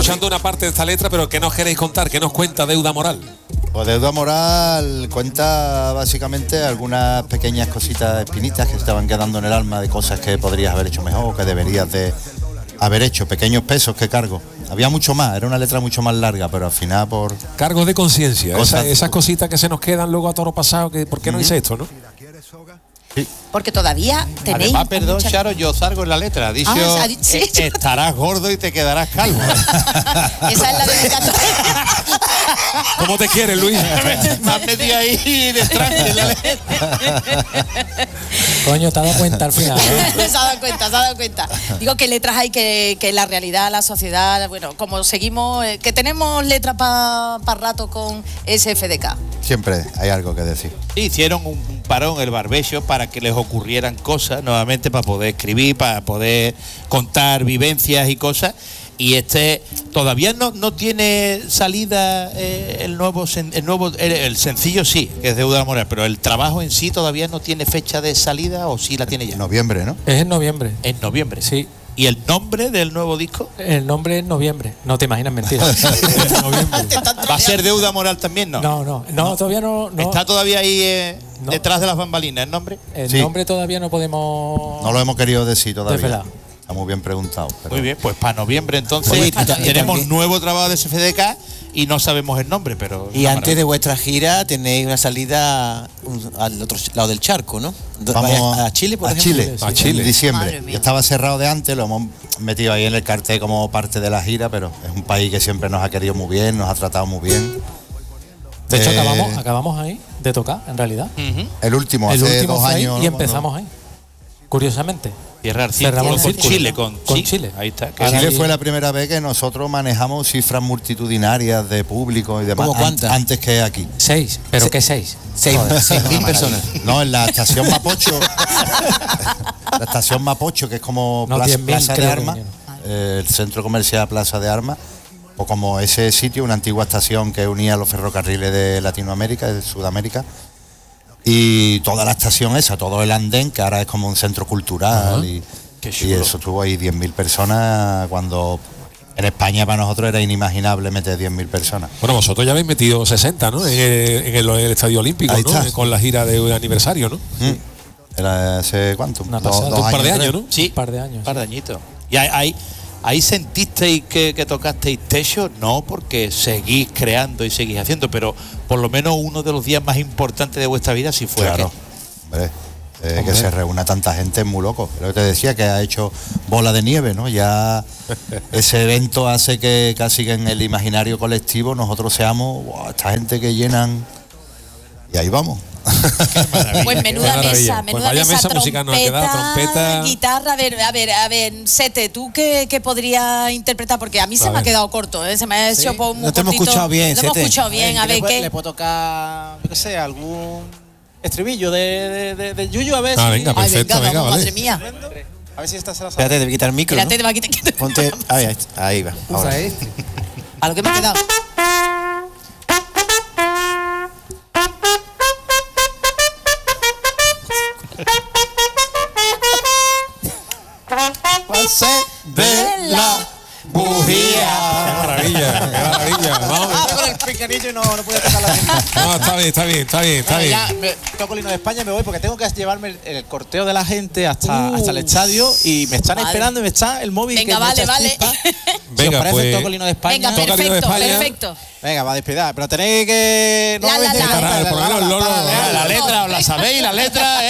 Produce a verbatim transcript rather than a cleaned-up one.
Escuchando una parte de esta letra, pero ¿qué nos queréis contar? ¿Qué nos cuenta Deuda Moral? Pues Deuda Moral cuenta básicamente algunas pequeñas cositas espinitas que estaban quedando en el alma de cosas que podrías haber hecho mejor o que deberías de haber hecho, pequeños pesos que cargo. Había mucho más, era una letra mucho más larga, pero al final por... Cargos de conciencia, Cosas- esa, esas cositas que se nos quedan luego a toro pasado, que ¿por qué no hice esto, no? Sí. Porque todavía tenéis... Además, perdón, mucha- Charo, yo salgo en la letra. Ha dicho, Ah, ha dicho- sí. eh, estarás gordo y te quedarás calvo. Esa es la dedicatoria. ¿Cómo te quieres, Luis? Me has metido ahí detrás de la letra. Coño, te has dado cuenta al final, ¿eh? se ha dado cuenta, se ha dado cuenta. Digo que letras hay que, que la realidad, la sociedad, bueno, como seguimos, eh, que tenemos letras para pa rato con S F D K. Siempre hay algo que decir. Hicieron un un parón, el barbecho, para que les ocurrieran cosas nuevamente, para poder escribir, para poder contar vivencias y cosas. Y este todavía no, no tiene salida eh, el nuevo sen- el nuevo el, el sencillo sí, que es Deuda Moral, pero el trabajo en sí todavía no tiene fecha de salida, o sí la tiene ya. En noviembre, ¿no? Es en noviembre. En noviembre. Sí. ¿Y el nombre del nuevo disco? El nombre es noviembre. No te imaginas mentira. En noviembre. ¿Va a ser Deuda Moral también? No. No, no, no, todavía no. no. ¿Está todavía ahí eh, No. detrás de las bambalinas el nombre? El Sí. nombre todavía no podemos. No lo hemos querido decir todavía. Desvelar. Está muy bien preguntado. pero- Muy bien, pues para noviembre entonces Oye, y ta- ta- y tenemos también- nuevo trabajo de S F D K y no sabemos el nombre, pero... Y antes de vuestra gira tenéis una salida un- al otro lado del charco, ¿no? Do- Vamos vais a Chile, por a ejemplo. Chile, A Chile. en diciembre. Madre mía. Ya estaba cerrado de antes, lo hemos metido ahí en el cartel como parte de la gira, pero es un país que siempre nos ha querido muy bien, nos ha tratado muy bien. De hecho, Eh, acabamos, acabamos ahí de tocar, en realidad. Ujú. El último, El hace último dos fue ahí años. y ¿no? empezamos ahí. Curiosamente. Cerrar Cerramos círculo con el círculo. Chile, con, Con sí, Chile. Ahí está. que Ahora Chile ahí- fue la primera vez que nosotros manejamos cifras multitudinarias de público y demás. ¿Cómo cuántas? an- Antes que aquí. Seis. ¿Pero Se- qué seis? Seis, seis mil Una personas. maravilla. No, en la estación Mapocho. La estación Mapocho, que es como No, plaza, diez mil plaza de creo que Armas, vinieron. eh, el centro comercial Plaza de Armas, o como ese sitio, una antigua estación que unía los ferrocarriles de Latinoamérica, de Sudamérica. Y toda la estación esa, todo el andén, que ahora es como un centro cultural. Y, Qué y chulo. eso tuvo ahí diez mil personas cuando en España para nosotros era inimaginable meter diez mil personas. Bueno, vosotros ya habéis metido sesenta, ¿no? En el, en el- en el Estadio Olímpico, Ahí ¿no? está. Con la gira de aniversario, ¿no? Mm. Era hace cuánto, Una Dos- pasada. dos Un par de tres. años, ¿no? Sí, Un par de años, Un par de sí. añitos. Y ahí, ahí, ahí sentisteis que, que tocasteis techo, no porque seguís creando y seguís haciendo, pero por lo menos uno de los días más importantes de vuestra vida sí fue Claro, aquel. hombre, eh, Hombre. que se reúna tanta gente es muy loco. Lo que te decía, que ha hecho bola de nieve, ¿no? Ya ese evento hace que casi que en el imaginario colectivo nosotros seamos, wow, esta gente que llenan. Y ahí vamos. Pues menuda Qué maravilla. mesa, Pues menuda vaya mesa, mesa musical nos ha quedado, trompeta. guitarra, a ver, a ver, a ver, Sete, ¿tú qué, qué podrías interpretar? Porque a mí se me ver. ha quedado corto, ¿eh? Se me ha hecho po- muy No te hemos cortito. escuchado bien, No hemos Sete. escuchado bien, a le, ver puedo- qué. le puedo tocar, yo qué sé, algún estribillo de, de, de, de Yuyu, a ver Ah, si... venga, Ay, perfecto, venga, venga, vamos, vale. madre mía. A ver si esta se la sabe. Espérate, te voy a quitar el micro, Espérate, ¿no? te va a quitar- quitar- Ponte... Ahí, ahí, ahí va. ahora. A lo que me ha quedado. De la ¡Qué maravilla! ¡Qué maravilla! Vamos. Ah, con el picanillo y no, no pude tocar la No, está bien, está bien, está bien, está Bueno, bien. ya me, toco el himno de España y me voy porque tengo que llevarme el, el corteo de la gente hasta, Uh, hasta el estadio y me están vale. esperando y me está el móvil. Venga, que me vale, echa vale. chispa. Si Venga, os parece, pues- toco el himno de España. Venga, Toca el himno de perfecto, España. perfecto. Venga, va a despedir, pero tenéis que... La, la, la. Por lo menos, lo- lo- La letra, ¿os la sabéis? La letra,